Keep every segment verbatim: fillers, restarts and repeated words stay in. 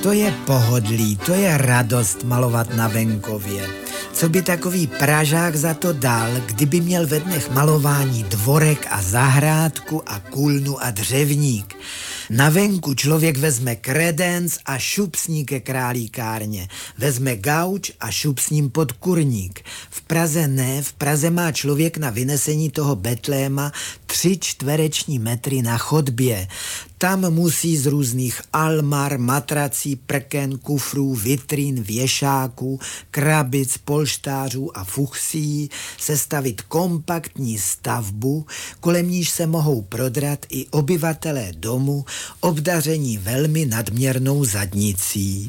To je pohodlí, to je radost malovat na venkově. Co by takový Pražák za to dal, kdyby měl ve dnech malování dvorek a zahrádku a kůlnu a dřevník? Na venku člověk vezme kredenc a šup s ní ke králíkárně. Vezme gauč a šup s ním pod kurník. V Praze ne, v Praze má člověk na vynesení toho betléma tři čtvereční metry na chodbě. Tam musí z různých almar, matrací, prken, kufrů, vitrín, věšáků, krabic, polštářů a fuchsí sestavit kompaktní stavbu, kolem níž se mohou prodrat i obyvatelé domu, obdaření velmi nadměrnou zadnicí.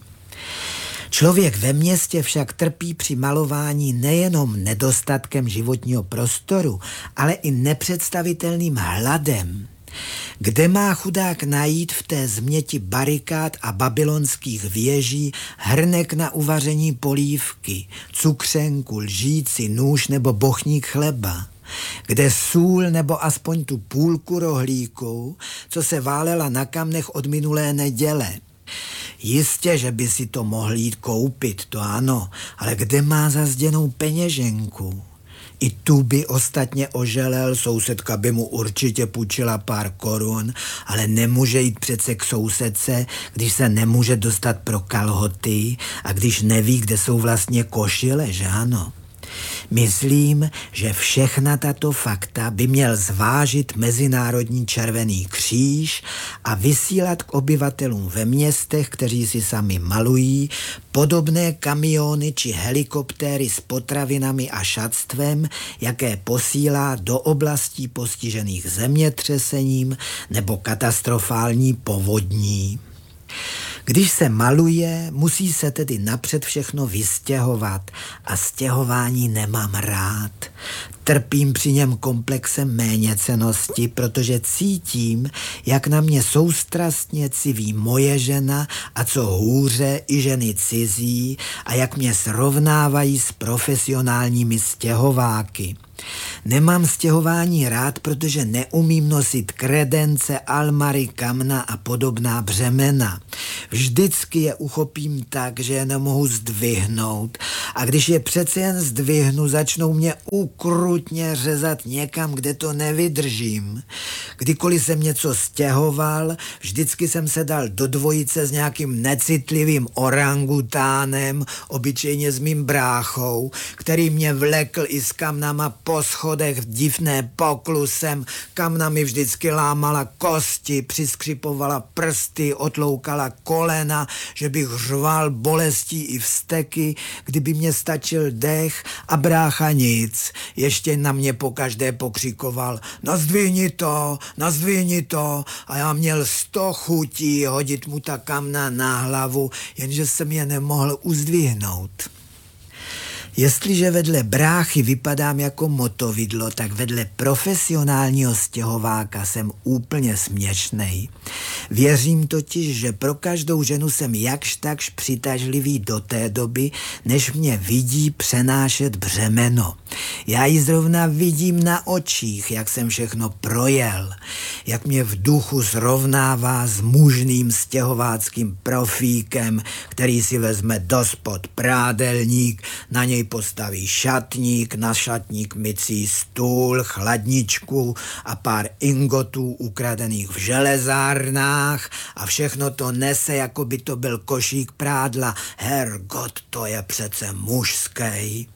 Člověk ve městě však trpí při malování nejenom nedostatkem životního prostoru, ale i nepředstavitelným hladem. Kde má chudák najít v té změti barikád a babylonských věží hrnek na uvaření polívky, cukřenku, lžíci, nůž nebo bochník chleba? Kde sůl nebo aspoň tu půlku rohlíku, co se válela na kamnech od minulé neděle? Jistě, že by si to mohl jít koupit, to ano, ale kde má zazděnou peněženku? I tu by ostatně oželel, sousedka by mu určitě půjčila pár korun, ale nemůže jít přece k sousedce, když se nemůže dostat pro kalhoty a když neví, kde jsou vlastně košile, že ano? Myslím, že všechna tato fakta by měl zvážit Mezinárodní červený kříž a vysílat k obyvatelům ve městech, kteří si sami malují, podobné kamiony či helikoptéry s potravinami a šatstvem, jaké posílá do oblastí postižených zemětřesením nebo katastrofální povodní. Když se maluje, musí se tedy napřed všechno vystěhovat a stěhování nemám rád. Trpím při něm komplexem méněcennosti, protože cítím, jak na mě soustrastně civí moje žena a co hůře i ženy cizí a jak mě srovnávají s profesionálními stěhováky. Nemám stěhování rád, protože neumím nosit kredence, almary, kamna a podobná břemena. Vždycky je uchopím tak, že je nemohu zdvihnout a když je přece jen zdvihnu, začnou mě ukrutně řezat někam, kde to nevydržím. Kdykoliv jsem něco stěhoval, vždycky jsem se dal do dvojice s nějakým necitlivým orangutánem, obyčejně s mým bráchou, který mě vlekl i s kamnama po schodech divné poklusem, kamna mi vždycky lámala kosti, přiskřipovala prsty, otloukala kolena, že bych řval bolestí i vzteky, kdyby mě stačil dech a brácha nic. Ještě na mě pokaždé pokřikoval, nazdvihni to, nazdvihni to a já měl sto chutí hodit mu ta kamna na hlavu, jenže jsem je nemohl uzdvihnout. Jestliže vedle bráchy vypadám jako motovidlo, tak vedle profesionálního stěhováka jsem úplně směšnej. Věřím totiž, že pro každou ženu jsem jakž takž přitažlivý do té doby, než mě vidí přenášet břemeno. Já ji zrovna vidím na očích, jak jsem všechno projel, jak mě v duchu srovnává s mužným stěhováckým profíkem, který si vezme dospod prádelník, na něj postaví šatník, na šatník mycí stůl, chladničku a pár ingotů ukradených v železárnách a všechno to nese, jako by to byl košík prádla. Hergot, to je přece mužský.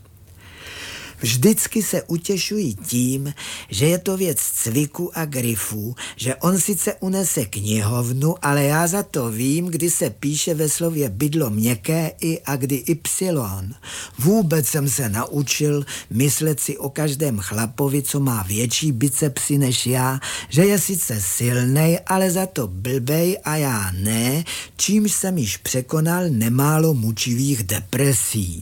Vždycky se utěšují tím, že je to věc cviku a grifu, že on sice unese knihovnu, ale já za to vím, kdy se píše ve slově bydlo měkké i a kdy y. Vůbec jsem se naučil myslet si o každém chlapovi, co má větší bicepsy než já, že je sice silnej, ale za to blbej a já ne, čímž jsem již překonal nemálo mučivých depresí.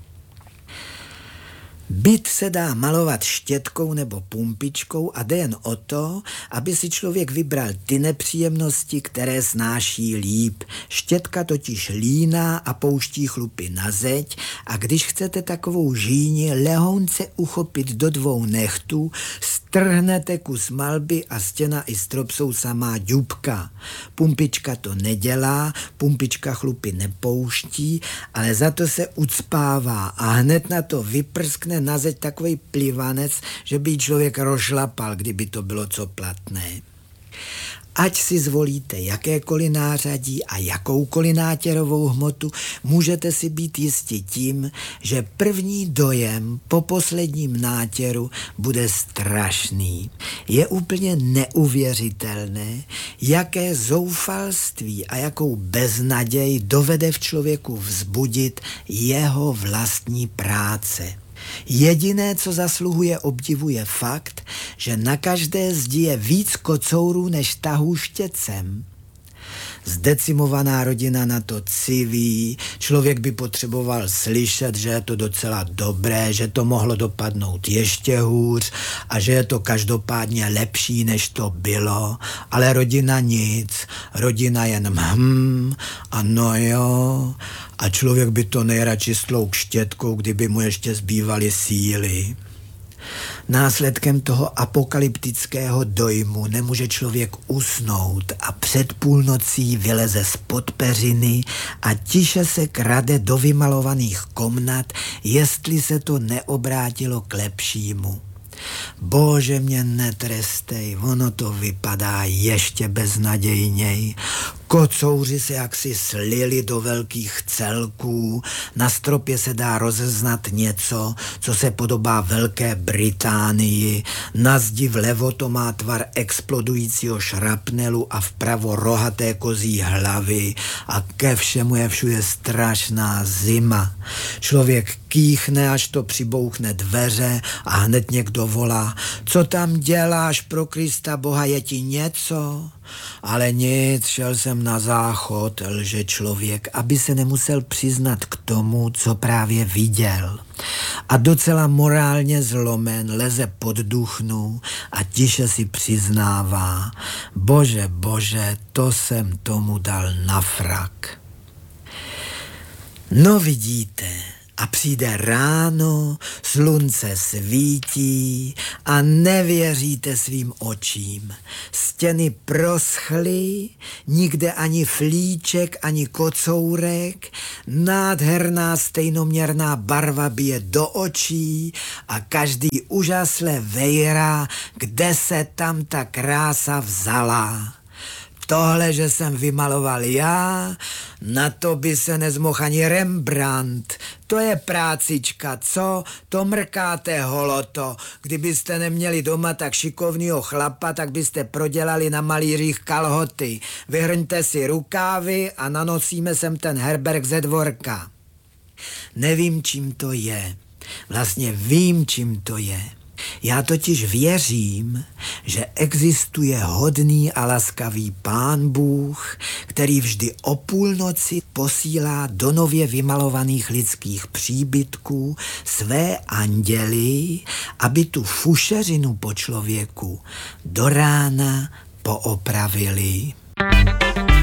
Byt se dá malovat štětkou nebo pumpičkou a jde jen o to, aby si člověk vybral ty nepříjemnosti, které snáší líp. Štětka totiž líná a pouští chlupy na zeď a když chcete takovou žíni lehounce uchopit do dvou nechtů, strhnete kus malby a stěna i strop jsou samá ďubka. Pumpička to nedělá, pumpička chlupy nepouští, ale za to se ucpává a hned na to vyprskne na zeď takovej plivanec, že by člověk rozšlapal, kdyby to bylo co platné. Ať si zvolíte jakékoliv nářadí a jakoukoliv nátěrovou hmotu, můžete si být jisti tím, že první dojem po posledním nátěru bude strašný. Je úplně neuvěřitelné, jaké zoufalství a jakou beznaděj dovede v člověku vzbudit jeho vlastní práce. Jediné, co zasluhuje obdivu, je fakt, že na každé zdi je víc kocourů než tahů štětcem. Zdecimovaná rodina na to civí, člověk by potřeboval slyšet, že je to docela dobré, že to mohlo dopadnout ještě hůř a že je to každopádně lepší, než to bylo, ale rodina nic, rodina jen hm a no jo, a člověk by to nejradši stlouk štětkou, kdyby mu ještě zbývaly síly. Následkem toho apokalyptického dojmu nemůže člověk usnout a před půlnocí vyleze spod peřiny a tiše se krade do vymalovaných komnat, jestli se to neobrátilo k lepšímu. Bože, mě netrestej, ono to vypadá ještě beznadějněji. Kocouři se jaksi slili do velkých celků, na stropě se dá rozeznat něco, co se podobá Velké Británii, na zdi vlevo to má tvar explodujícího šrapnelu a vpravo rohaté kozí hlavy a ke všemu je všude strašná zima. Člověk kýchne, až to přibouchne dveře a hned někdo volá: co tam děláš, pro Krista Boha, je ti něco? Ale nic, šel jsem na záchod, lže člověk, aby se nemusel přiznat k tomu, co právě viděl. A docela morálně zlomen leze pod duchnu a tiše si přiznává: bože, bože, to jsem tomu dal na frak. No vidíte, a přijde ráno, slunce svítí a nevěříte svým očím. Stěny proschly, nikde ani flíček, ani kocourek, nádherná stejnoměrná barva bije do očí a každý úžasle vejrá, kde se tam ta krása vzala. Tohle, že jsem vymaloval já, na to by se nezmohl ani Rembrandt. To je prácička, co? To mrkáte, holoto. Kdybyste neměli doma tak šikovnýho chlapa, tak byste prodělali na malířích kalhoty. Vyhrňte si rukávy a nanosíme sem ten herberg ze dvorka. Nevím, čím to je. Vlastně vím, čím to je. Já totiž věřím, že existuje hodný a laskavý Pán Bůh, který vždy o půlnoci posílá do nově vymalovaných lidských příbytků své anděly, aby tu fušeřinu po člověku do rána poopravili.